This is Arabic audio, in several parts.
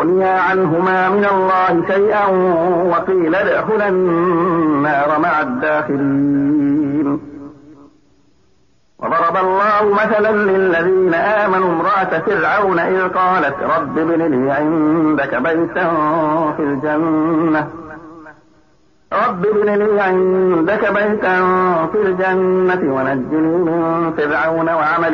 فأغنيا عنهما من الله شيئا وقيل ادخلا النار مع الداخلين. وضرب الله مثلا للذين آمنوا امرأة فرعون إذ قالت رب ابن لي عندك بيتا في الجنة ونجني من فرعون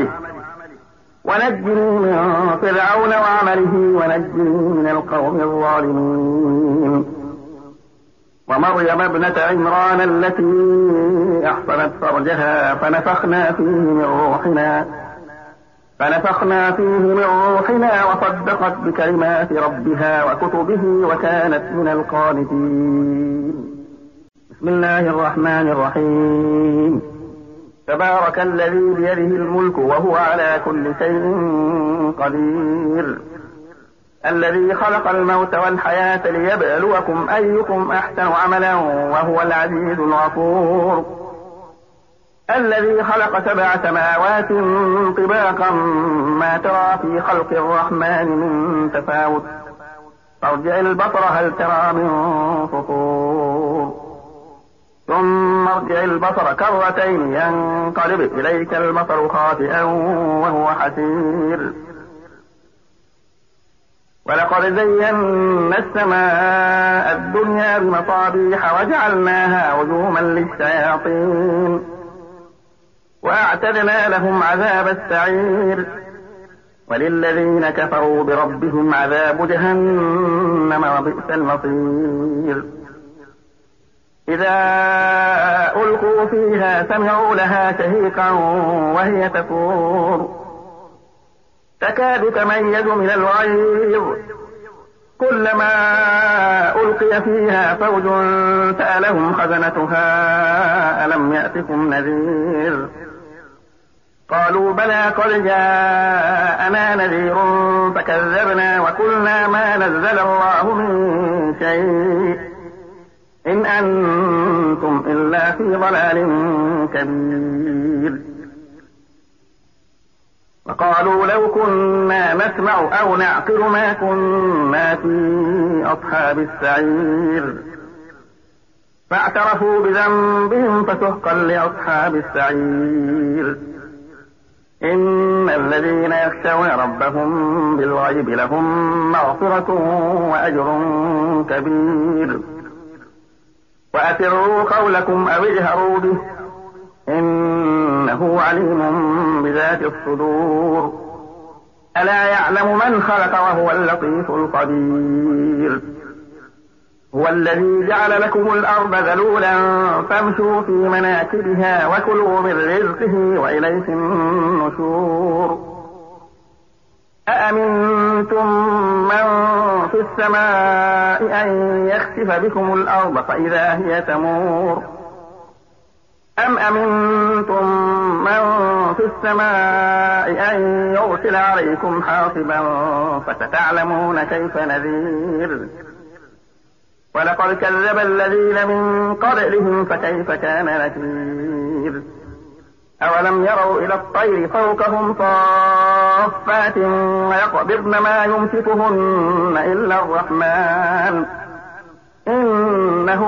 وعمله ونجني من القوم الظالمين. ومريم ابنة عمران التي أحصنت فرجها فنفخنا فيه من روحنا وصدقت بكلمات ربها وكتبه وكانت من القانتين. بسم الله الرحمن الرحيم. تبارك الذي بيده الملك وهو على كل شيء قدير، الذي خلق الموت والحياة ليبلوكم أيكم أحسن عملا وهو العزيز الغفور، الذي خلق 7 سماوات طباقا ما ترى في خلق الرحمن من تفاوت، فارجع البصر هل ترى من فطور، ثم ارجع البصر كرتين ينقلب إليك البصر خاسئا وهو حسير. ولقد زينا السماء الدنيا بمصابيح وجعلناها رجوما للشياطين وأعتدنا لهم عذاب السعير. وللذين كفروا بربهم عذاب جهنم وبئس المصير. إذا ألقوا فيها سمعوا لها شهيقا وهي تفور تكاد تميز من الغيظ، كلما ألقي فيها فوج سألهم خزنتها ألم يأتكم نذير، قالوا بلى قد جاءنا نذير فكذبنا وقلنا ما نزل الله من شيء إن أنتم إلا في ضلال كبير. وقالوا لو كنا نسمع أو نعقل ما كنا في أصحاب السعير، فاعترفوا بذنبهم فسحقا لأصحاب السعير. إن الذين يخشون ربهم بالغيب لهم مغفرة وأجر كبير. وأسروا قولكم أو اجهروا به إنه عليم بذات الصدور. ألا يعلم من خلق وهو اللطيف الخبير. هو الذي جعل لكم الأرض ذلولا فامشوا في مناكبها وكلوا من رزقه وإليه النشور. أأمنتم من في السماء أن يخسف بكم الأرض فإذا هي تمور، أم أمنتم من في السماء أن يرسل عليكم حاصبا فستعلمون كيف نذير. ولقد كذب الذين من قبلهم فكيف كان نكير. أولم يروا إلى الطير فوقهم صافات ويقبضن ما يمسكهن إلا الرحمن إنه